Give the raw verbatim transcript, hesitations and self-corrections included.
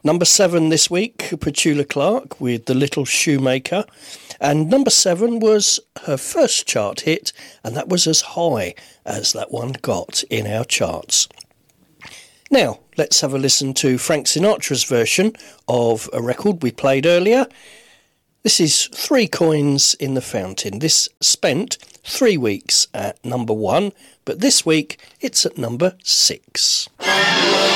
Number seven this week, Petula Clark with The Little Shoemaker. And number seven was her first chart hit, and that was as high as that one got in our charts. Now, let's have a listen to Frank Sinatra's version of a record we played earlier. This is Three Coins in the Fountain. This spent three weeks at number one, but this week it's at number six.